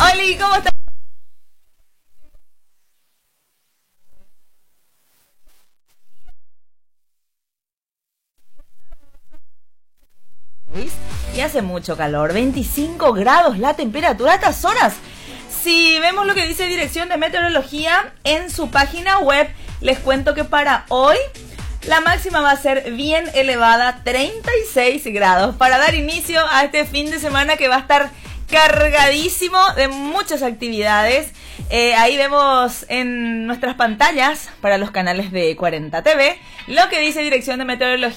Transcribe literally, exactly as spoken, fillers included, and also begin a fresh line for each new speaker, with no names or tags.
Oli, ¿cómo estás? Y hace mucho calor, veinticinco grados la temperatura a estas horas. Si vemos lo que dice Dirección de Meteorología en su página web, les cuento que para hoy la máxima va a ser bien elevada, treinta y seis grados, para dar inicio a este fin de semana que va a estar cargadísimo de muchas actividades. Eh, ahí vemos en nuestras pantallas para los canales de cuarenta T V lo que dice Dirección de Meteorología